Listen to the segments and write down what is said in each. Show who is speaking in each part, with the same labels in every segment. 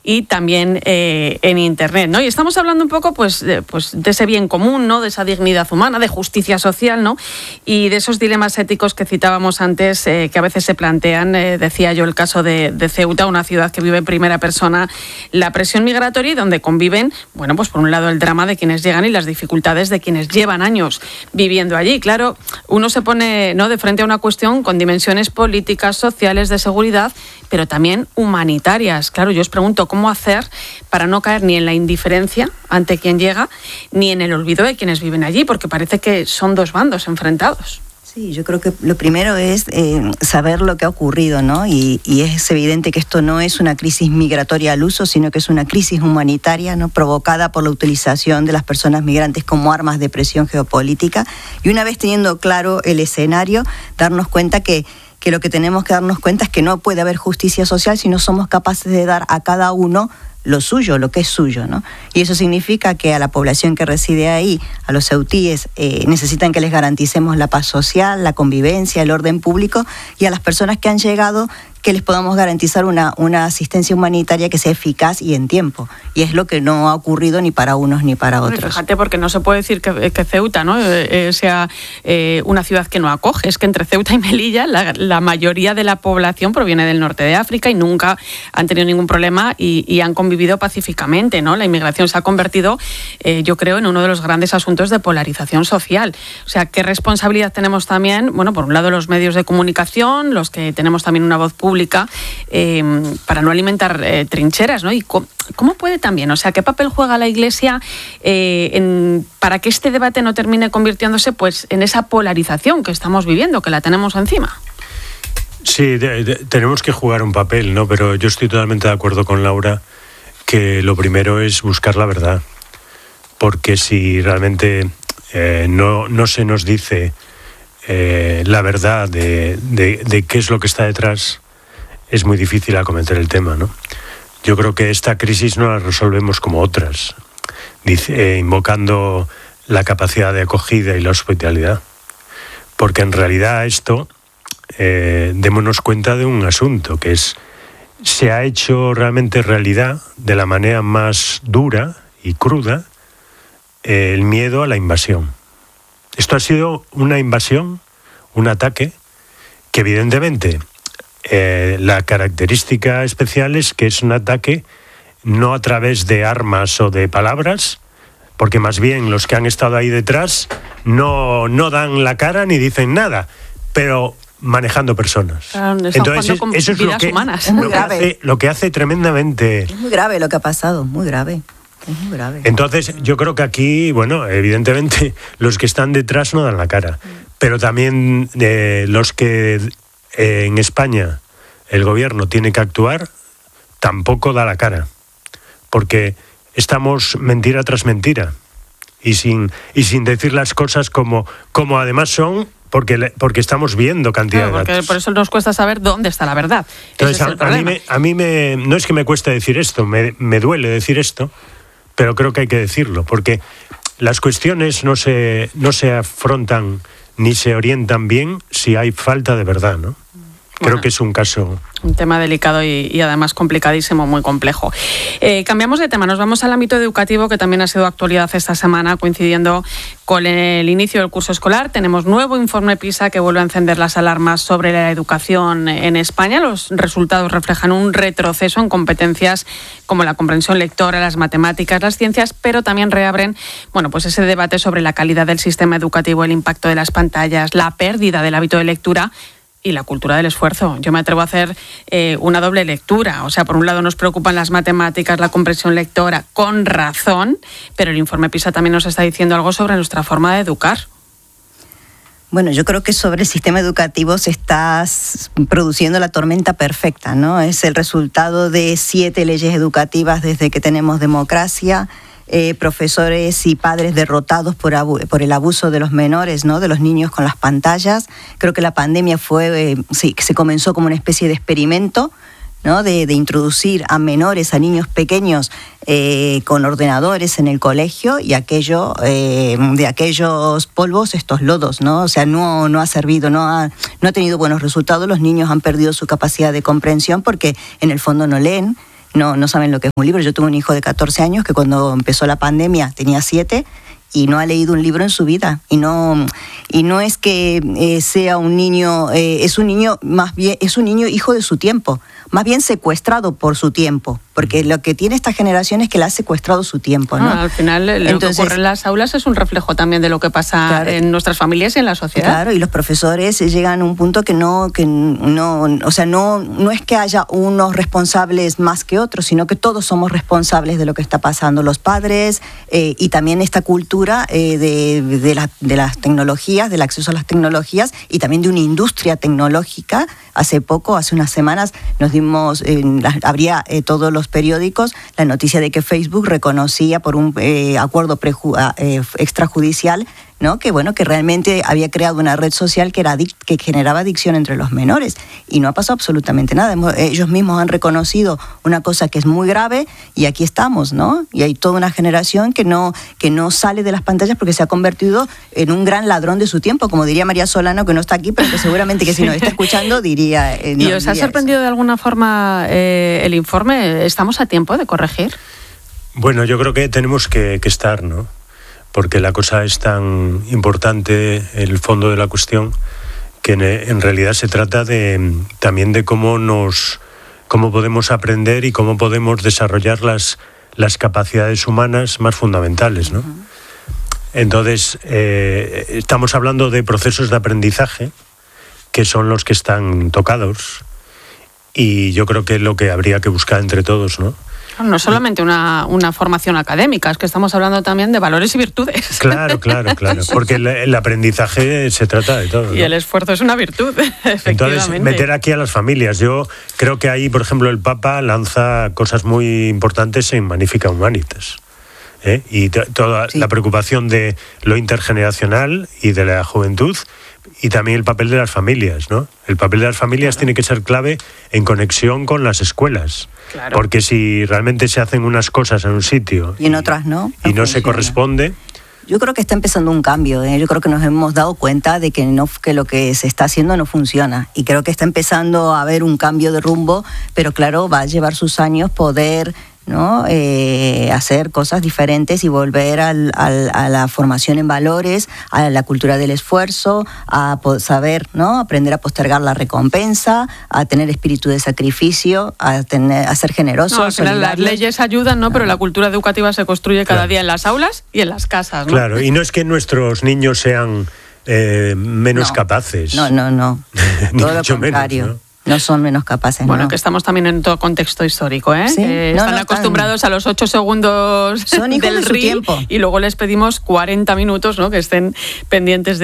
Speaker 1: y también en Internet, ¿no? Y estamos hablando un poco pues de ese bien común, ¿no? De esa dignidad humana, de justicia social, ¿no? Y de esos dilemas éticos que citábamos antes, que a veces se plantean. Decía yo el caso de Ceuta, una ciudad que vive en primera persona la presión migratoria y donde conviven, bueno, pues por un lado el drama de quienes llegan y las dificultades de quienes llevan años viviendo allí. Claro, uno se pone, ¿no?, de frente a una cuestión con dimensiones políticas, sociales, de seguridad, pero también humanitarias. Claro, yo os pregunto, ¿cómo hacer para no caer ni en la indiferencia ante quien llega, ni en el olvido de quienes viven allí? Porque parece que son dos bandos enfrentados.
Speaker 2: Sí, yo creo que lo primero es saber lo que ha ocurrido, ¿no? Y es evidente que esto no es una crisis migratoria al uso, sino que es una crisis humanitaria, ¿no?, provocada por la utilización de las personas migrantes como armas de presión geopolítica. Y una vez teniendo claro el escenario, darnos cuenta que lo que tenemos que darnos cuenta es que no puede haber justicia social si no somos capaces de dar a cada uno lo suyo, lo que es suyo, ¿no? Y eso significa que a la población que reside ahí, a los ceutíes, necesitan que les garanticemos la paz social, la convivencia, el orden público, y a las personas que han llegado, que les podamos garantizar una asistencia humanitaria que sea eficaz y en tiempo. Y es lo que no ha ocurrido ni para unos ni para otros.
Speaker 1: Fíjate, porque no se puede decir que Ceuta, ¿no?, sea una ciudad que no acoge. Es que entre Ceuta y Melilla la mayoría de la población proviene del norte de África y nunca han tenido ningún problema y han convivido pacíficamente, ¿no? La inmigración se ha convertido, yo creo, en uno de los grandes asuntos de polarización social. O sea, ¿qué responsabilidad tenemos también? Bueno, por un lado los medios de comunicación, los que tenemos también una voz pública, para no alimentar trincheras, ¿no? Y ¿cómo puede también? O sea, ¿qué papel juega la Iglesia para que este debate no termine convirtiéndose pues en esa polarización que estamos viviendo, que la tenemos encima?
Speaker 3: Sí, tenemos que jugar un papel, ¿no? Pero yo estoy totalmente de acuerdo con Laura que lo primero es buscar la verdad, porque si realmente no se nos dice la verdad de qué es lo que está detrás, es muy difícil acometer el tema, ¿no? Yo creo que esta crisis no la resolvemos como otras, invocando la capacidad de acogida y la hospitalidad, porque en realidad esto, démonos cuenta de un asunto, que se ha hecho realmente realidad de la manera más dura y cruda el miedo a la invasión. Esto ha sido una invasión, un ataque, que evidentemente la característica especial es que es un ataque no a través de armas o de palabras, porque más bien los que han estado ahí detrás no dan la cara ni dicen nada, pero manejando personas.
Speaker 1: Entonces eso es
Speaker 3: lo que hace tremendamente.
Speaker 2: Es muy grave lo que ha pasado, muy grave. Es muy grave.
Speaker 3: Entonces yo creo que aquí, bueno, evidentemente los que están detrás no dan la cara, pero también los que en España el gobierno tiene que actuar tampoco da la cara, porque estamos mentira tras mentira y sin decir las cosas como además son, porque estamos viendo cantidad de datos.
Speaker 1: Por eso nos cuesta saber dónde está la verdad.
Speaker 3: Entonces, a mí no es que me cueste decir esto, me duele decir esto, pero creo que hay que decirlo, porque las cuestiones no se afrontan ni se orientan bien si hay falta de verdad, ¿no? Creo que es un caso...
Speaker 1: Un tema delicado y además complicadísimo, muy complejo. Cambiamos de tema, nos vamos al ámbito educativo, que también ha sido actualidad esta semana, coincidiendo con el inicio del curso escolar. Tenemos nuevo informe PISA que vuelve a encender las alarmas sobre la educación en España. Los resultados reflejan un retroceso en competencias como la comprensión lectora, las matemáticas, las ciencias, pero también reabren, bueno, pues ese debate sobre la calidad del sistema educativo, el impacto de las pantallas, la pérdida del hábito de lectura y la cultura del esfuerzo. Yo me atrevo a hacer una doble lectura. O sea, por un lado nos preocupan las matemáticas, la comprensión lectora, con razón, pero el informe PISA también nos está diciendo algo sobre nuestra forma de educar.
Speaker 2: Bueno, yo creo que sobre el sistema educativo se está produciendo la tormenta perfecta, ¿no? Es el resultado de 7 leyes educativas desde que tenemos democracia, profesores y padres derrotados por el abuso de los menores, ¿no?, de los niños con las pantallas. Creo que la pandemia se comenzó como una especie de experimento, ¿no?, de introducir a menores, a niños pequeños con ordenadores en el colegio, y de aquellos polvos, estos lodos, ¿no? O sea, no ha servido, no ha tenido buenos resultados. Los niños han perdido su capacidad de comprensión porque en el fondo no leen. no saben lo que es un libro. Yo tuve un hijo de 14 años que cuando empezó la pandemia tenía 7 y no ha leído un libro en su vida. Y no es que sea un niño, es un niño más bien, es un niño hijo de su tiempo, más bien secuestrado por su tiempo, porque lo que tiene esta generación es que le ha secuestrado su tiempo, ¿no?
Speaker 1: Al final lo que ocurre en las aulas es un reflejo también de lo que pasa en nuestras familias y en la sociedad.
Speaker 2: Claro, y los profesores llegan a un punto que no es que haya unos responsables más que otros, sino que todos somos responsables de lo que está pasando, los padres y también esta cultura de las tecnologías, del acceso a las tecnologías y también de una industria tecnológica. Hace unas semanas nos dimos, habría todos los periódicos la noticia de que Facebook reconocía por un acuerdo extrajudicial, ¿no? Que realmente había creado una red social que generaba adicción entre los menores y no ha pasado absolutamente nada. Ellos mismos han reconocido una cosa que es muy grave y aquí estamos, ¿no? Y hay toda una generación que no sale de las pantallas porque se ha convertido en un gran ladrón de su tiempo, como diría María Solano, que no está aquí, pero que seguramente que si nos está escuchando diría...
Speaker 1: ¿Y os ha sorprendido de alguna forma el informe? ¿Estamos a tiempo de corregir?
Speaker 3: Bueno, yo creo que tenemos que estar, ¿no? Porque la cosa es tan importante, el fondo de la cuestión, que en realidad se trata también de cómo podemos aprender y cómo podemos desarrollar las capacidades humanas más fundamentales, ¿no? Uh-huh. Entonces, estamos hablando de procesos de aprendizaje que son los que están tocados y yo creo que es lo que habría que buscar entre todos, ¿no?
Speaker 1: No solamente una formación académica, es que estamos hablando también de valores y virtudes.
Speaker 3: Claro, porque el aprendizaje se trata de todo, ¿no?
Speaker 1: Y el esfuerzo es una virtud, efectivamente.
Speaker 3: Entonces, meter aquí a las familias. Yo creo que ahí, por ejemplo, el Papa lanza cosas muy importantes en Magnificat Humanitas. Y toda la preocupación de lo intergeneracional y de la juventud y también el papel de las familias, ¿no? El papel de las familias tiene que ser clave en conexión con las escuelas. Claro. Porque si realmente se hacen unas cosas en un sitio
Speaker 2: y en otras no
Speaker 3: se corresponde.
Speaker 2: Yo creo que está empezando un cambio, Yo creo que nos hemos dado cuenta de que lo que se está haciendo no funciona. Y creo que está empezando a haber un cambio de rumbo, pero claro, va a llevar sus años poder, ¿no? Hacer cosas diferentes y volver a la formación en valores, a la cultura del esfuerzo, a saber, ¿no? Aprender a postergar la recompensa, a tener espíritu de sacrificio, a ser generoso.
Speaker 1: No, al final las leyes ayudan, ¿no? Pero la cultura educativa se construye cada día en las aulas y en las casas, ¿no?
Speaker 3: Claro, y no es que nuestros niños sean menos capaces.
Speaker 2: No. Todo lo contrario.
Speaker 3: Menos, ¿no?
Speaker 2: No son menos capaces.
Speaker 1: Bueno, que estamos también en todo contexto histórico, ¿eh?
Speaker 2: Sí,
Speaker 1: están acostumbrados a los 8 segundos
Speaker 2: son hijos
Speaker 1: del
Speaker 2: de su tiempo.
Speaker 1: Y luego les pedimos 40 minutos, ¿no? Que estén pendientes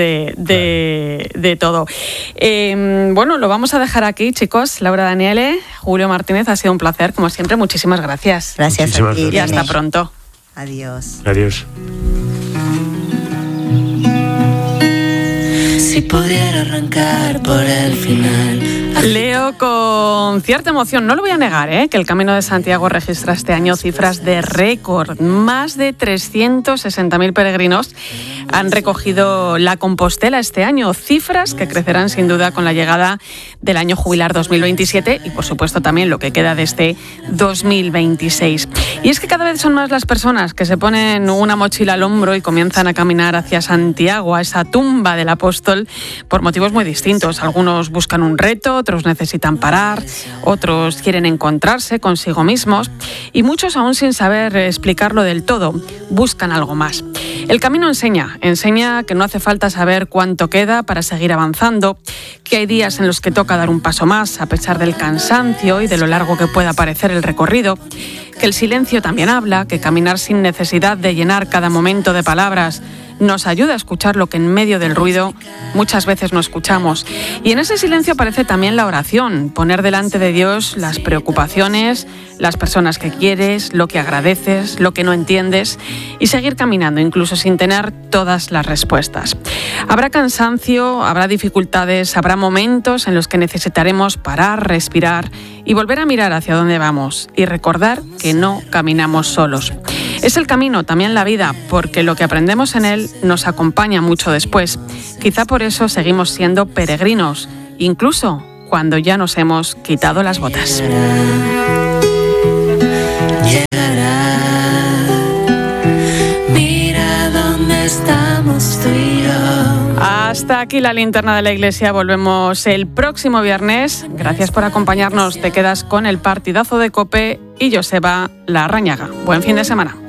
Speaker 1: de todo. Bueno, lo vamos a dejar aquí, chicos. Laura Daniele, Julio Martínez, ha sido un placer, como siempre. Muchísimas gracias.
Speaker 2: Gracias a ti.
Speaker 1: Y hasta pronto.
Speaker 2: Adiós.
Speaker 3: Adiós.
Speaker 4: Si pudiera arrancar por el final.
Speaker 1: Leo con cierta emoción, no lo voy a negar, que el Camino de Santiago registra este año cifras de récord. Más de 360.000 peregrinos han recogido la Compostela este año, cifras que crecerán sin duda con la llegada del año jubilar 2027 y por supuesto también lo que queda de este 2026. Y es que cada vez son más las personas que se ponen una mochila al hombro y comienzan a caminar hacia Santiago, a esa tumba del apóstol, por motivos muy distintos. Algunos buscan un reto, otros necesitan parar, otros quieren encontrarse consigo mismos y muchos aún sin saber explicarlo del todo, buscan algo más. El camino enseña que no hace falta saber cuánto queda para seguir avanzando, que hay días en los que toca dar un paso más a pesar del cansancio y de lo largo que pueda parecer el recorrido, que el silencio también habla, que caminar sin necesidad de llenar cada momento de palabras nos ayuda a escuchar lo que en medio del ruido muchas veces no escuchamos. Y en ese silencio aparece también la oración, poner delante de Dios las preocupaciones, las personas que quieres, lo que agradeces, lo que no entiendes y seguir caminando incluso sin tener todas las respuestas. Habrá cansancio, habrá dificultades, habrá momentos en los que necesitaremos parar, respirar y volver a mirar hacia dónde vamos y recordar que no caminamos solos. Es el camino, también la vida, porque lo que aprendemos en él nos acompaña mucho después. Quizá por eso seguimos siendo peregrinos, incluso cuando ya nos hemos quitado las botas.
Speaker 4: estamos tú y yo.
Speaker 1: Hasta aquí la linterna de la Iglesia. Volvemos el próximo viernes. Gracias por acompañarnos. Te quedas con el partidazo de COPE y Joseba Larrañaga. Buen fin de semana.